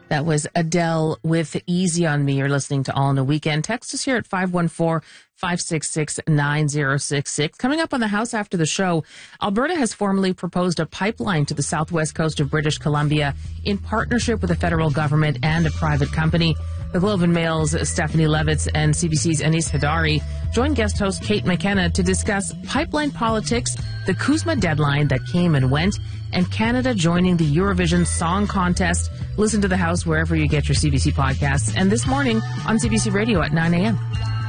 That was Adele with Easy on Me. You're listening to All in a Weekend. Text us here at 514-566-9066. Coming up on the House after the show, Alberta has formally proposed a pipeline to the southwest coast of British Columbia in partnership with the federal government and a private company. The Globe and Mail's Stephanie Levitz and CBC's Anis Hadari join guest host Kate McKenna to discuss pipeline politics, the CUSMA deadline that came and went, and Canada joining the Eurovision Song Contest. Listen to The House wherever you get your CBC podcasts, and this morning on CBC Radio at 9 a.m.